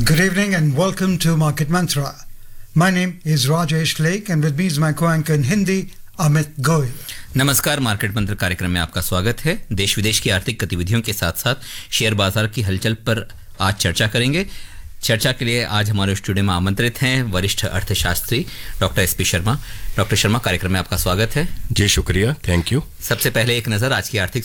Good evening and welcome to Market Mantra. My name is Rajesh Lake and with me is my co-anchor in Hindi, Amit Goyal. नमस्कार, market मंत्र कार्यक्रम में आपका स्वागत है। देश विदेश की आर्थिक गतिविधियों के साथ साथ शेयर बाजार की हलचल पर आज चर्चा करेंगे। चर्चा के लिए आज हमारे स्टूडियो में आमंत्रित हैं वरिष्ठ अर्थशास्त्री doctor SP Sharma. Doctor Sharma, कार्यक्रम में आपका स्वागत है। जी शुक्रिया, थैंक यू। सबसे पहले एक नज़र आज की आर्थिक